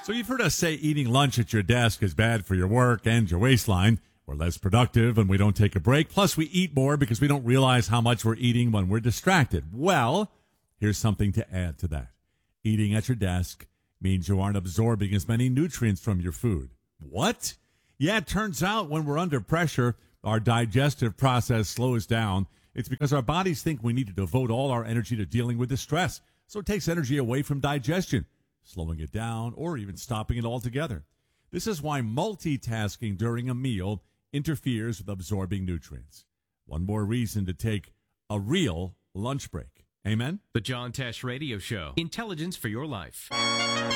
So you've heard us say eating lunch at your desk is bad for your work and your waistline. We're less productive and we don't take a break. Plus, we eat more because we don't realize how much we're eating when we're distracted. Well, here's something to add to that. Eating at your desk means you aren't absorbing as many nutrients from your food. What? Yeah, it turns out when we're under pressure, our digestive process slows down. It's because our bodies think we need to devote all our energy to dealing with the stress. So it takes energy away from digestion, slowing it down or even stopping it altogether. This is why multitasking during a meal interferes with absorbing nutrients. One more reason to take a real lunch break. Amen? The John Tesh Radio Show. Intelligence for your life.